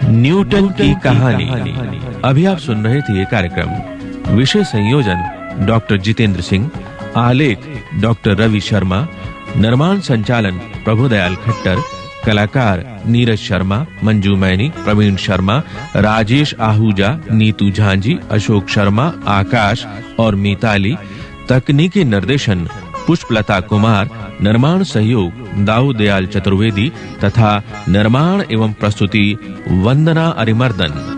Newton की कहानी। अभी आप सुन रहे थे ये कार्यक्रम। विषय संयोजन डॉक्टर जितेंद्र सिंह, आलेख डॉक्टर रवि शर्मा, निर्माण संचालन प्रभुदयाल खट्टर, कलाकार नीरज शर्मा, मंजू मैनी, प्रवीण शर्मा, राजेश आहूजा, नीतू झांझी, अशोक शर्मा, आकाश और मिताली। तकनीकी निर्देशन पुष्पलता कुमार, निर्माण सहयोग दाऊ दयाल चतुर्वेदी तथा निर्माण एवं प्रस्तुति वंदना अरिमर्दन।